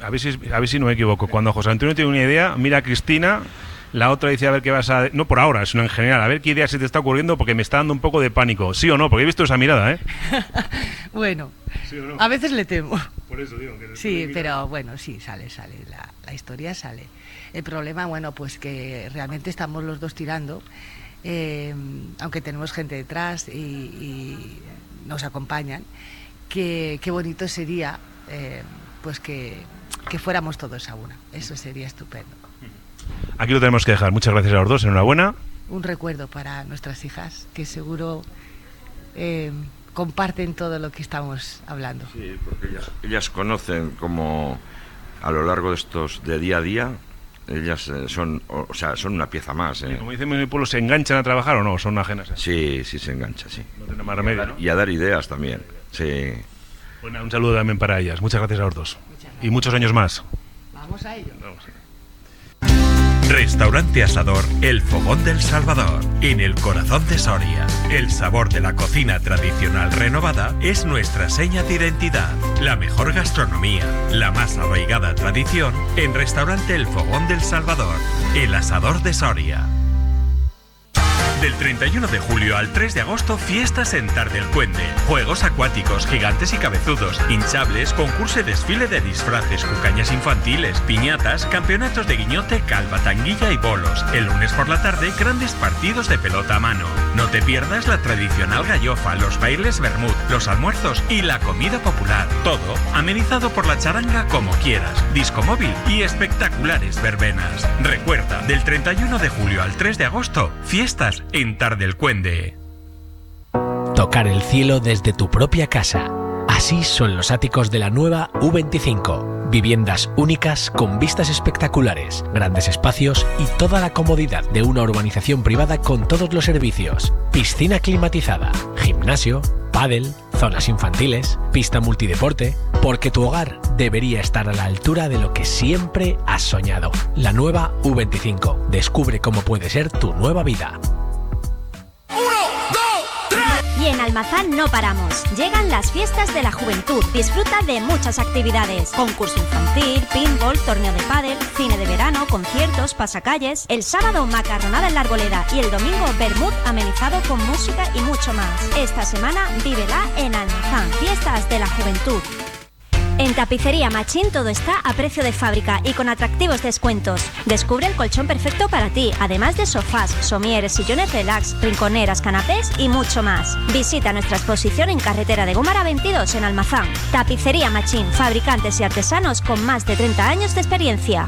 a ver si no me equivoco. Cuando José Antonio tiene una idea, mira a Cristina, la otra dice a ver qué vas a... No por ahora, sino en general, a ver qué idea se te está ocurriendo porque me está dando un poco de pánico. ¿Sí o no? Porque he visto esa mirada, ¿eh? Bueno, ¿sí o no? a veces le temo. Por eso digo que... Sí, pero bueno, sí, sale, la historia sale. El problema, bueno, pues que realmente estamos los dos tirando, aunque tenemos gente detrás y nos acompañan, qué bonito sería pues que fuéramos todos a una. Eso sería estupendo. Aquí lo tenemos que dejar. Muchas gracias a los dos, enhorabuena. Un recuerdo para nuestras hijas, que seguro comparten todo lo que estamos hablando. Sí, porque ellas conocen como a lo largo de día a día, ellas son una pieza más. Como dicen en mi pueblo, ¿se enganchan a trabajar o no? ¿Son ajenas? Sí, se engancha, sí. No tiene más remedio, ¿no? Y a dar ideas también, sí. Bueno, un saludo también para ellas. Muchas gracias a los dos. Y muchos años más. Vamos a ello. Restaurante Asador El Fogón del Salvador, en el corazón de Soria. El sabor de la cocina tradicional renovada es nuestra seña de identidad. La mejor gastronomía, la más arraigada tradición en Restaurante El Fogón del Salvador, el Asador de Soria. Del 31 de julio al 3 de agosto, fiestas en Tardelcuende. Juegos acuáticos, gigantes y cabezudos, hinchables, concurso y desfile de disfraces, cucañas infantiles, piñatas, campeonatos de guiñote, calva, tanguilla y bolos. El lunes por la tarde, grandes partidos de pelota a mano. No te pierdas la tradicional gallofa, los bailes vermut, los almuerzos y la comida popular. Todo amenizado por la charanga como quieras, disco móvil y espectaculares verbenas. Recuerda, del 31 de julio al 3 de agosto, fiestas en Tardelcuende. Tocar el cielo desde tu propia casa. Así son los áticos de la nueva U25. Viviendas únicas con vistas espectaculares, grandes espacios y toda la comodidad de una urbanización privada con todos los servicios. Piscina climatizada, gimnasio, pádel, zonas infantiles, pista multideporte, porque tu hogar debería estar a la altura de lo que siempre has soñado. La nueva U25. Descubre cómo puede ser tu nueva vida. Y en Almazán no paramos. Llegan las fiestas de la juventud. Disfruta de muchas actividades. Concurso infantil, pinball, torneo de pádel, cine de verano, conciertos, pasacalles. El sábado, macarronada en la Arboleda. Y el domingo, vermut amenizado con música y mucho más. Esta semana, vívela en Almazán. Fiestas de la juventud. En Tapicería Machín todo está a precio de fábrica y con atractivos descuentos. Descubre el colchón perfecto para ti, además de sofás, somieres, sillones relax, rinconeras, canapés y mucho más. Visita nuestra exposición en Carretera de Gómara 22 en Almazán. Tapicería Machín, fabricantes y artesanos con más de 30 años de experiencia.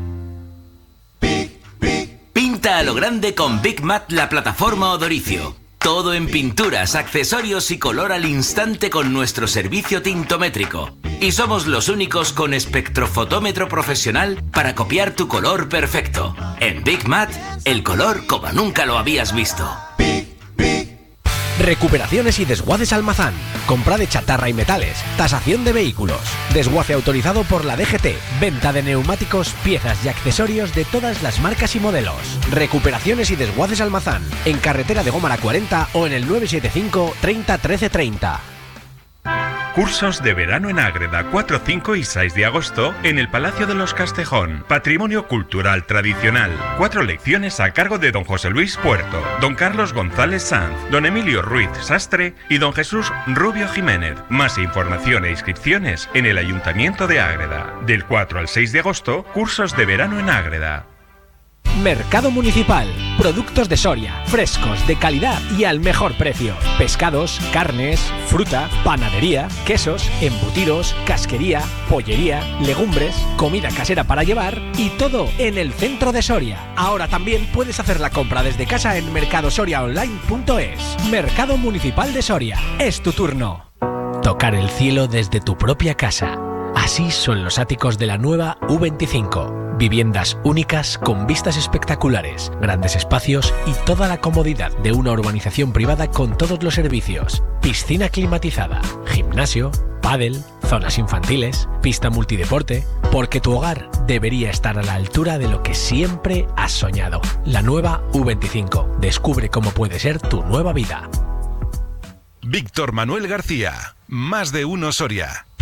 Pinta a lo grande con Big Mat, la plataforma Odoricio. Todo en pinturas, accesorios y color al instante con nuestro servicio tintométrico. Y somos los únicos con espectrofotómetro profesional para copiar tu color perfecto. En Big Mat, el color como nunca lo habías visto. Recuperaciones y desguaces Almazán. Compra de chatarra y metales. Tasación de vehículos. Desguace autorizado por la DGT. Venta de neumáticos, piezas y accesorios de todas las marcas y modelos. Recuperaciones y desguaces Almazán. En Carretera de Gómara 40 o en el 975 30 13 30. Cursos de verano en Ágreda, 4, 5 y 6 de agosto en el Palacio de los Castejón. Patrimonio cultural tradicional. 4 lecciones a cargo de don José Luis Puerto, don Carlos González Sanz, don Emilio Ruiz Sastre y don Jesús Rubio Jiménez. Más información e inscripciones en el Ayuntamiento de Ágreda. Del 4 al 6 de agosto, cursos de verano en Ágreda. Mercado Municipal. Productos de Soria, frescos, de calidad y al mejor precio. Pescados, carnes, fruta, panadería, quesos, embutidos, casquería, pollería, legumbres, comida casera para llevar y todo en el centro de Soria. Ahora también puedes hacer la compra desde casa en mercadosoriaonline.es. Mercado Municipal de Soria. Es tu turno. Tocar el cielo desde tu propia casa. Así son los áticos de la nueva U25. Viviendas únicas con vistas espectaculares, grandes espacios y toda la comodidad de una urbanización privada con todos los servicios. Piscina climatizada, gimnasio, pádel, zonas infantiles, pista multideporte, porque tu hogar debería estar a la altura de lo que siempre has soñado. La nueva U25. Descubre cómo puede ser tu nueva vida. Víctor Manuel García, Más de Uno Soria.